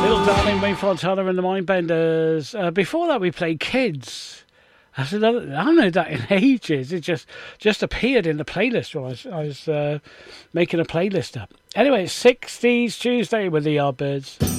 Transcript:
Little Darling, Wayne Fontana and the Mindbenders. Before that, we played Kids. I don't know that in ages. It just appeared in the playlist while I was making a playlist up. Anyway, it's 60s Tuesday with the Yardbirds.